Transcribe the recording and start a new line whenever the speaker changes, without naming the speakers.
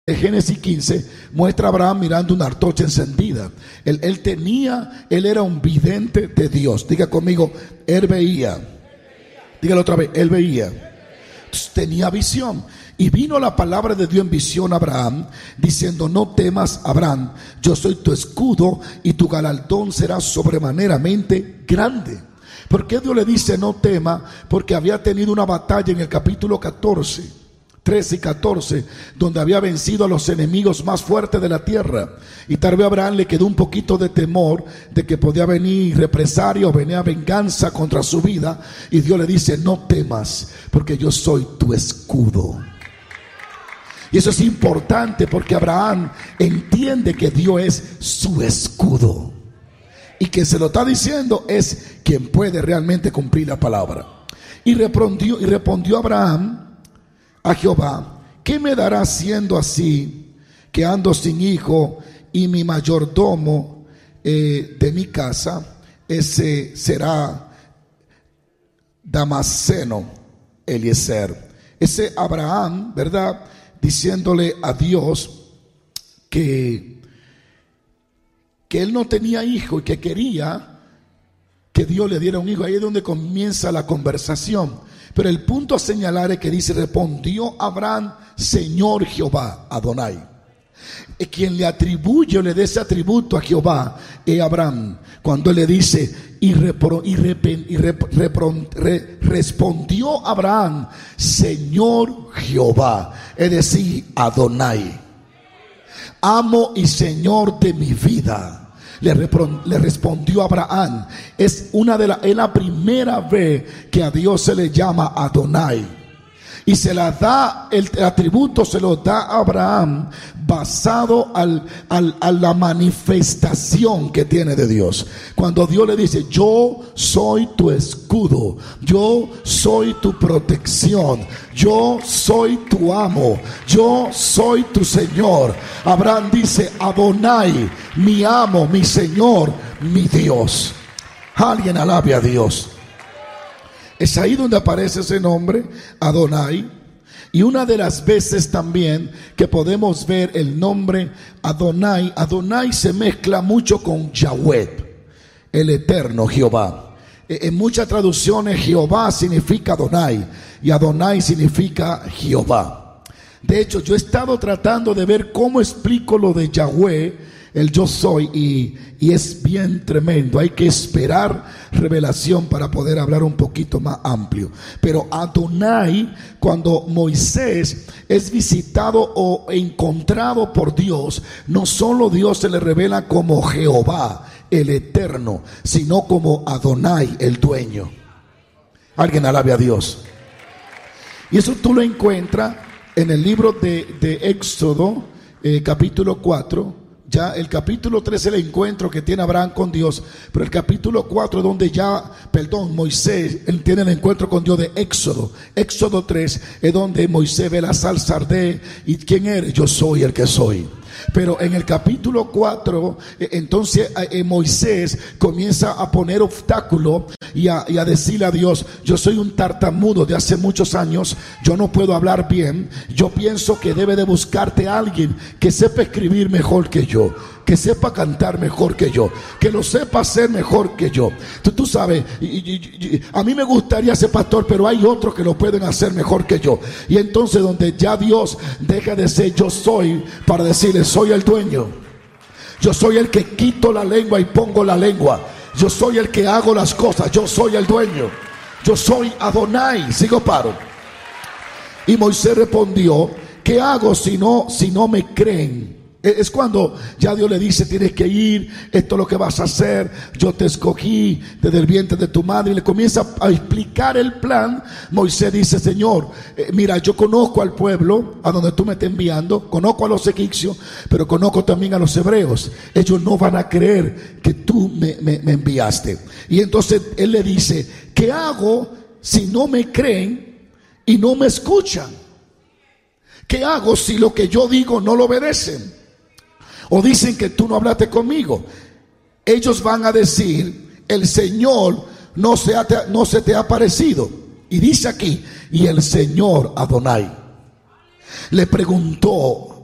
de Génesis 15 muestra a Abraham mirando una antorcha encendida. Él era un vidente de Dios. Diga conmigo, él veía. Dígalo otra vez, él veía. Entonces, tenía visión. Y vino la palabra de Dios en visión a Abraham, diciendo: no temas, Abraham, yo soy tu escudo y tu galardón será sobremaneramente grande. ¿Por qué Dios le dice no tema? Porque había tenido una batalla en el capítulo 13 y 14, donde había vencido a los enemigos más fuertes de la tierra. Y tal vez a Abraham le quedó un poquito de temor de que podía venir represalia o venía venganza contra su vida. Y Dios le dice: no temas, porque yo soy tu escudo. Y eso es importante porque Abraham entiende que Dios es su escudo. Y que se lo está diciendo es quien puede realmente cumplir la palabra. Y respondió Abraham a Jehová: ¿qué me dará siendo así, que ando sin hijo, y mi mayordomo de mi casa, ese será Damaseno Eliezer? Ese Abraham, ¿verdad?, diciéndole a Dios que él no tenía hijo y que quería que Dios le diera un hijo. Ahí es donde comienza la conversación. Pero el punto a señalar es que dice: respondió Abraham, Señor Jehová, Adonai. Quien le atribuye o le dé ese atributo a Jehová es Abraham. Cuando él le dice: respondió Abraham, Señor Jehová, es decir, Adonai, amo y Señor de mi vida. Le respondió Abraham. Es la primera vez que a Dios se le llama Adonai. Y se la da, el atributo se lo da a Abraham basado a la manifestación que tiene de Dios. Cuando Dios le dice: yo soy tu escudo, yo soy tu protección, yo soy tu amo, yo soy tu Señor. Abraham dice: Adonai, mi amo, mi Señor, mi Dios. Alguien alabe a Dios. Es ahí donde aparece ese nombre, Adonai. Y una de las veces también que podemos ver el nombre Adonai, Adonai se mezcla mucho con Yahweh, el eterno Jehová. En muchas traducciones Jehová significa Adonai y Adonai significa Jehová. De hecho, yo he estado tratando de ver cómo explico lo de Yahweh, el yo soy, y es bien tremendo. Hay que esperar revelación para poder hablar un poquito más amplio. Pero Adonai, cuando Moisés es visitado o encontrado por Dios, no solo Dios se le revela como Jehová, el eterno, sino como Adonai, el dueño. Alguien alabe a Dios. Y eso tú lo encuentras en el libro de Éxodo, capítulo 4. Ya el capítulo 3 es el encuentro que tiene Abraham con Dios, pero el capítulo 4 es donde Moisés él tiene el encuentro con Dios de Éxodo. Éxodo 3 es donde Moisés ve la salsa arder y ¿quién eres? Yo soy el que soy. Pero en el capítulo 4 entonces Moisés comienza a poner obstáculo y a decirle a Dios: yo soy un tartamudo de hace muchos años, yo no puedo hablar bien, yo pienso que debe de buscarte a alguien que sepa escribir mejor que yo, que sepa cantar mejor que yo, que lo sepa hacer mejor que yo. Tú sabes, a mí me gustaría ser pastor, pero hay otros que lo pueden hacer mejor que yo. Y entonces donde ya Dios deja de ser yo soy para decirle: soy el dueño, yo soy el que quito la lengua y pongo la lengua, yo soy el que hago las cosas, yo soy el dueño, yo soy Adonai. Sigo paro. Y Moisés respondió: ¿qué hago si no me creen? Es cuando ya Dios le dice: tienes que ir, esto es lo que vas a hacer, yo te escogí desde el vientre de tu madre. Y le comienza a explicar el plan. Moisés dice: Señor, mira, yo conozco al pueblo a donde tú me estás enviando, conozco a los egipcios, pero conozco también a los hebreos. Ellos no van a creer que tú me enviaste. Y entonces él le dice: ¿qué hago si no me creen y no me escuchan? ¿Qué hago si lo que yo digo no lo obedecen? O dicen que tú no hablaste conmigo. Ellos van a decir: el Señor no se te ha aparecido. Y dice aquí: y el Señor Adonai. Le preguntó